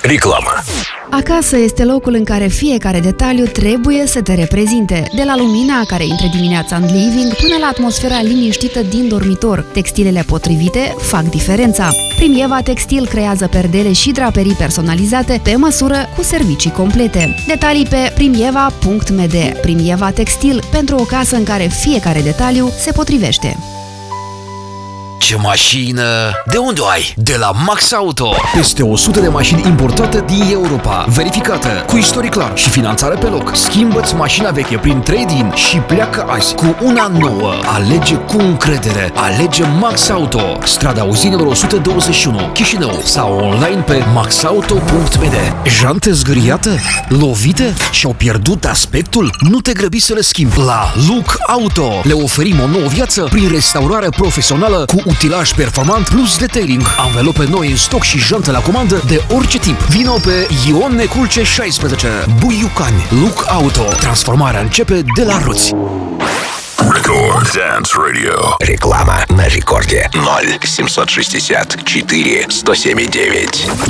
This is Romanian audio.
Reclamă. Acasă este locul în care fiecare detaliu trebuie să te reprezinte. De la lumina care intră dimineața în living până la atmosfera liniștită din dormitor. Textilele potrivite fac diferența. Primieva Textil creează perdele și draperii personalizate pe măsură cu servicii complete. Detalii pe primieva.md. Primieva Textil, pentru o casă în care fiecare detaliu se potrivește. Ce mașină! De unde o ai? De la Max Auto! Peste 100 de mașini importate din Europa, verificată, cu istoric clar și finanțare pe loc. Schimbă-ți mașina veche prin trade-in și pleacă azi cu una nouă. Alege cu încredere. Alege Max Auto. Strada Uzinelor 121, Chișinău, sau online pe maxauto.md. Jante zgâriate? Lovite? Și-au pierdut aspectul? Nu te grăbi să le schimbi. La Look Auto le oferim o nouă viață prin restaurare profesională cu utilaj performant plus detailing, anvelope noi în stoc și jante la comandă de orice timp. Vino pe Ion Neculce 16, Buiucani. Look Auto. Transformarea începe de la roți. Record Dance Radio. Реклама на рекорде 0760 4 107 9.